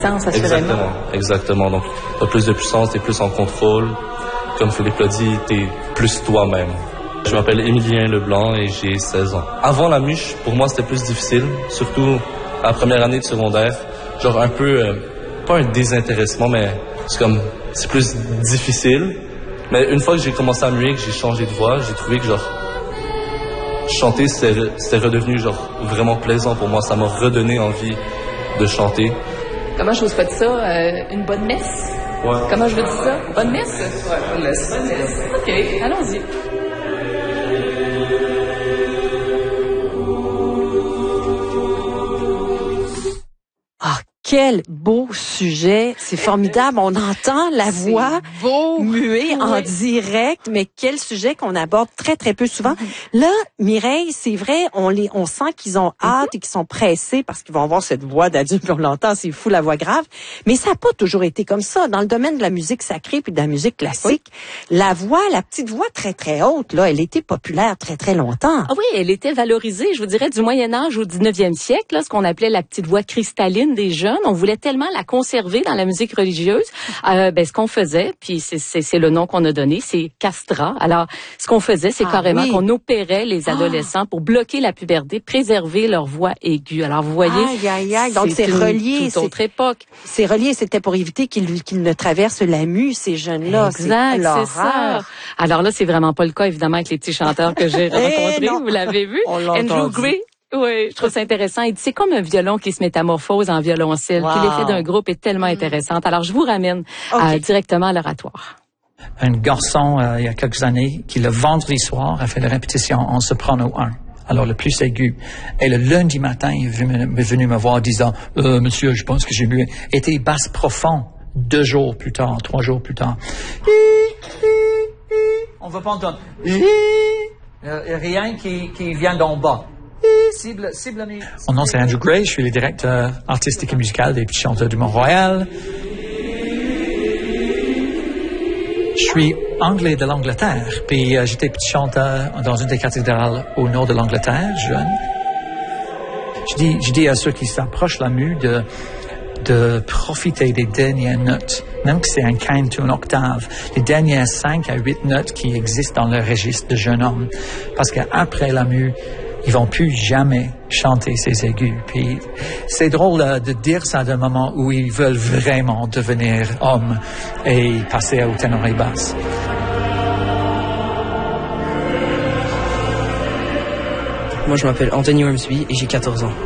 Exactement. Donc, t'as plus de puissance, t'es plus en contrôle. Comme Philippe l'a dit, t'es plus toi-même. Je m'appelle Émilien Leblanc et j'ai 16 ans. Avant la mûche, pour moi, c'était plus difficile, surtout à la première année de secondaire. Genre un peu, pas un désintéressement, mais c'est plus difficile. Mais une fois que j'ai commencé à muer, que j'ai changé de voix, j'ai trouvé que chanter, c'était redevenu vraiment plaisant pour moi. Ça m'a redonné envie de chanter. Comment je vous souhaite ça? Une bonne messe? Ouais. Comment je veux dire ça? Bonne messe? Ouais, bonne messe. Bonne messe. OK, allons-y. Quel beau sujet, c'est formidable. On entend la voix muée en direct, mais quel sujet qu'on aborde très très peu souvent. Là, Mireille, c'est vrai, on sent qu'ils ont hâte et qu'ils sont pressés parce qu'ils vont avoir cette voix d'adulte, puis on l'entend, c'est fou la voix grave. Mais ça n'a pas toujours été comme ça. Dans le domaine de la musique sacrée puis de la musique classique, la petite voix très très haute, là, elle était populaire très très longtemps. Ah oui, elle était valorisée, je vous dirais, du Moyen Âge au 19e siècle, là, ce qu'on appelait la petite voix cristalline des jeunes. On voulait tellement la conserver dans la musique religieuse. Ce qu'on faisait, puis c'est le nom qu'on a donné, c'est castrat. Alors, ce qu'on faisait, c'est carrément qu'on opérait les adolescents pour bloquer la puberté, préserver leur voix aiguë. Alors, vous voyez, donc c'est relié. C'est une toute autre époque. C'est relié, c'était pour éviter qu'ils ne traversent la mue, ces jeunes-là. Exact, c'est ça. Alors là, c'est vraiment pas le cas, évidemment, avec les petits chanteurs que j'ai rencontrés. Vous l'avez vu? Andrew Gray. Oui, je trouve ça intéressant. Il dit, c'est comme un violon qui se métamorphose en violoncelle. Puis l'effet d'un groupe est tellement intéressant. Alors, je vous ramène directement à l'oratoire. Un garçon, il y a quelques années, qui le vendredi soir a fait la répétition en soprano 1. Alors, le plus aigu. Et le lundi matin, il est venu me voir disant, monsieur, je pense que j'ai mué. Était basse profond 2 jours plus tard, 3 jours plus tard. On va pas entendre. Rien qui vient d'en bas. Mon nom c'est Andrew Gray, je suis le directeur artistique et musical des Petits Chanteurs du Mont-Royal. Je suis anglais de l'Angleterre, puis j'étais petit chanteur dans une des cathédrales au nord de l'Angleterre, jeune. Je dis à ceux qui s'approchent la mue de profiter des dernières notes, même que c'est un quinte ou une octave, les dernières 5 à 8 notes qui existent dans le registre de jeune homme. Parce qu'après la mue, ils vont plus jamais chanter ces aigus. Puis c'est drôle de dire ça d'un moment où ils veulent vraiment devenir hommes et passer au ténor et basse. Moi, je m'appelle Anthony Ormsby et j'ai 14 ans.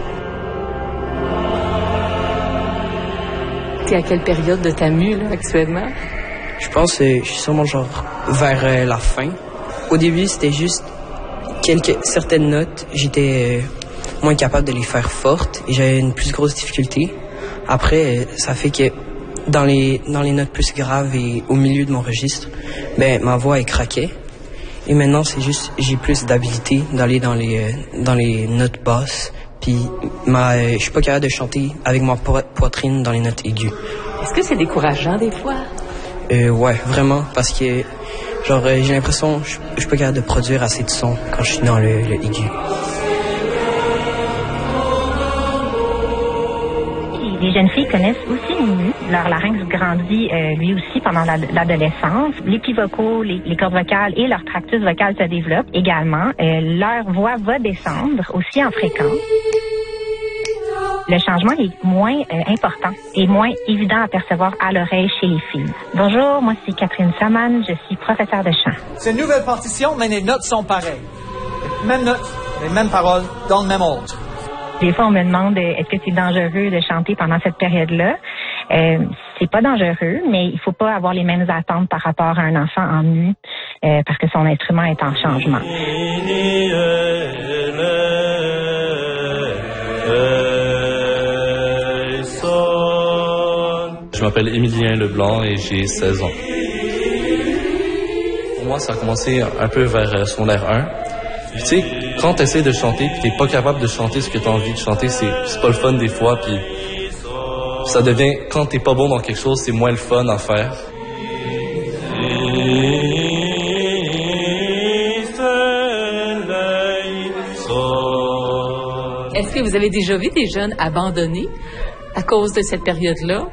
T'es à quelle période de ta mue, là, actuellement? Je pense que je suis sûrement vers la fin. Au début, c'était juste certaines notes, j'étais moins capable de les faire fortes et j'avais une plus grosse difficulté. Après, ça fait que dans les notes plus graves et au milieu de mon registre, ma voix elle craquait. Et maintenant, c'est juste, j'ai plus d'habilité d'aller dans les notes basses. Puis, je suis pas capable de chanter avec ma poitrine dans les notes aiguës. Est-ce que c'est décourageant des fois? Ouais, vraiment, parce que j'ai l'impression que je suis pas capable de produire assez de son quand je suis dans le aigu. Les jeunes filles connaissent aussi les mues. Leur larynx grandit lui aussi pendant l'adolescence. Les plis vocaux, les cordes vocales et leur tractus vocal se développent également. Leur voix va descendre aussi en fréquence. Le changement est moins important et moins évident à percevoir à l'oreille chez les filles. Bonjour, moi c'est Catherine Saman, je suis professeure de chant. C'est une nouvelle partition, mais les notes sont pareilles. Même notes, les mêmes paroles, dans le même ordre. Des fois, on me demande est-ce que c'est dangereux de chanter pendant cette période-là. C'est pas dangereux, mais il faut pas avoir les mêmes attentes par rapport à un enfant en mue parce que son instrument est en changement. Je m'appelle Émilien Leblanc et j'ai 16 ans. Pour moi, ça a commencé un peu vers secondaire 1. Tu sais, quand tu essaies de chanter puis t'es pas capable de chanter ce que tu as envie de chanter, c'est pas le fun des fois. Puis ça devient, quand t'es pas bon dans quelque chose, c'est moins le fun à faire. Est-ce que vous avez déjà vu des jeunes abandonnés à cause de cette période-là?